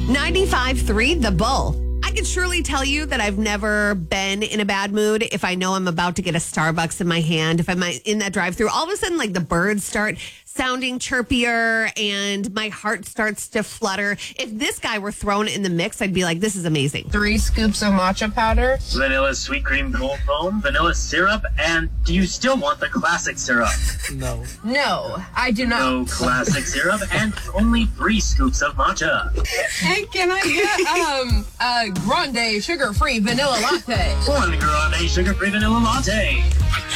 95.3 The Bull. I can surely tell you that I've never been in a bad mood if I know I'm about to get a Starbucks in my hand. If I'm in that drive-thru, all of a sudden, like the birds start sounding chirpier and my heart starts to flutter. If this guy were thrown in the mix, I'd be like, this is amazing. 3 scoops of matcha powder. Vanilla sweet cream cold foam, vanilla syrup, and do you still want the classic syrup? No, I do not. No classic syrup and only 3 scoops of matcha. Hey, can I get a grande sugar-free vanilla latte? 1 grande sugar-free vanilla latte.